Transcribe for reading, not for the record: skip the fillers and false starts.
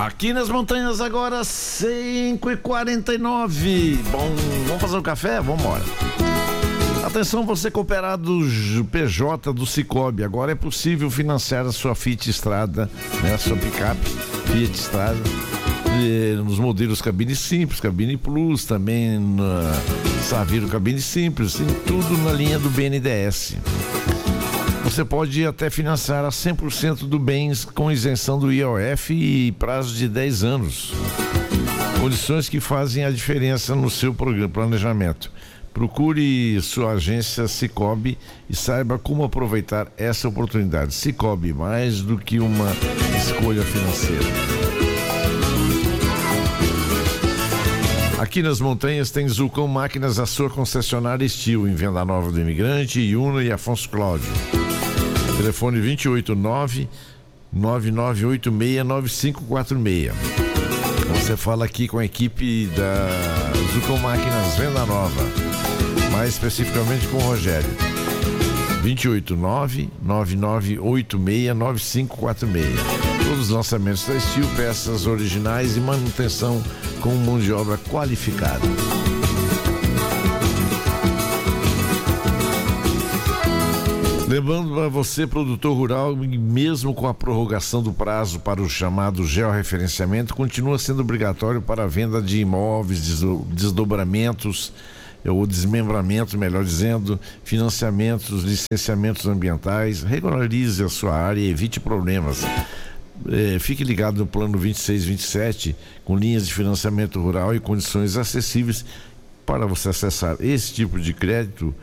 Aqui nas montanhas agora 5h49. Bom, vamos fazer um café? Vamos embora. Atenção, você cooperado PJ do Sicoob. Agora é possível financiar a sua Fiat Strada, né? A sua picape Fiat Strada, nos modelos cabine simples, cabine plus, também na Saviro cabine simples, tem tudo na linha do BNDES. Você pode até financiar a 100% do bens com isenção do IOF e prazo de 10 anos. Condições que fazem a diferença no seu planejamento. Procure sua agência Sicoob e saiba como aproveitar essa oportunidade. Sicoob, mais do que uma escolha financeira. Aqui nas montanhas tem Zulcão Máquinas, a sua concessionária Estil, em Venda Nova do Imigrante, Iuna e Afonso Cláudio. Telefone 289-9986-9546. Você fala aqui com a equipe da Zulcão Máquinas Venda Nova, mais especificamente com o Rogério. 289-9986-9546. Todos os lançamentos da Estil, peças originais e manutenção com mão de obra qualificada. Lembrando a você, produtor rural, mesmo com a prorrogação do prazo para o chamado georreferenciamento, continua sendo obrigatório para a venda de imóveis, desdobramentos, ou desmembramento, melhor dizendo, financiamentos, licenciamentos ambientais. Regularize a sua área e evite problemas. Fique ligado no plano 2627, com linhas de financiamento rural e condições acessíveis. Para você acessar esse tipo de crédito,